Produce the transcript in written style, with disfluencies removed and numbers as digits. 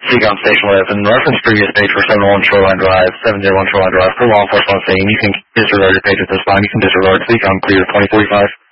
Seacom Station with, and reference previous page for 701 Shoreline Drive, 701 Shoreline Drive, for law enforcement on scene. You can disregard your page at this time. You can disregard Seacom clear 2045.